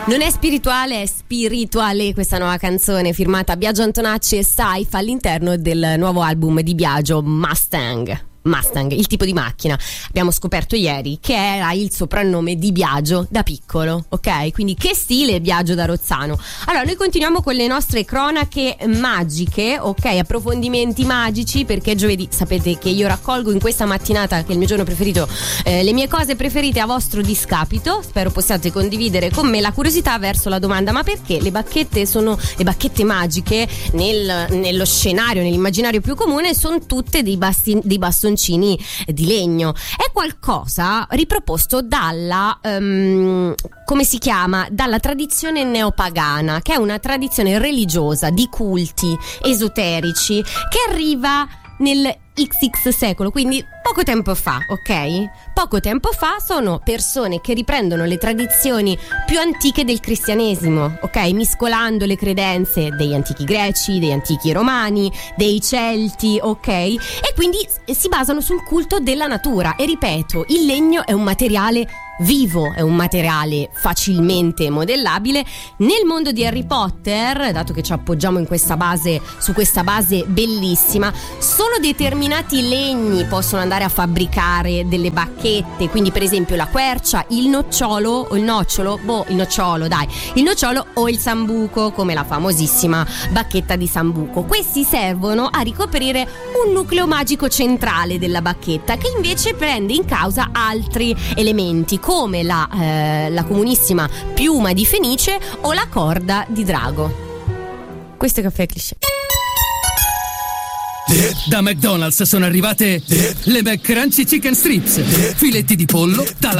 Non è spirituale, è spirituale questa nuova canzone firmata Biagio Antonacci e Saif all'interno del nuovo album di Biagio, Mustang, il tipo di macchina. Abbiamo scoperto ieri che era il soprannome di Biagio da piccolo, ok? Quindi che stile Biagio da Rozzano. Allora noi continuiamo con le nostre cronache magiche, ok? Approfondimenti magici, perché giovedì sapete che io raccolgo in questa mattinata, che è il mio giorno preferito, le mie cose preferite a vostro discapito. Spero possiate condividere con me la curiosità verso la domanda: ma perché le bacchette magiche nello scenario, nell'immaginario più comune, sono tutte dei bastoncini di legno? È qualcosa riproposto dalla come si chiama? Dalla tradizione neopagana, che è una tradizione religiosa di culti esoterici che arriva nel XX secolo, quindi poco tempo fa, ok? Poco tempo fa. Sono persone che riprendono le tradizioni più antiche del cristianesimo, ok? Miscolando le credenze degli antichi greci, degli antichi romani, dei celti, ok? E quindi si basano sul culto della natura. E ripeto, il legno è un materiale vivo, è un materiale facilmente modellabile. Nel mondo di Harry Potter, dato che ci appoggiamo su questa base bellissima, solo determinati legni possono andare a fabbricare delle bacchette. Quindi per esempio la quercia, il nocciolo o il sambuco, come la famosissima bacchetta di Sambuco. Questi servono a ricoprire un nucleo magico centrale della bacchetta, che invece prende in causa altri elementi, come la comunissima piuma di Fenice o la corda di drago. Questo è Caffè Cliché. Da McDonald's sono arrivate le McCrunchy Chicken Strips, filetti di pollo dalla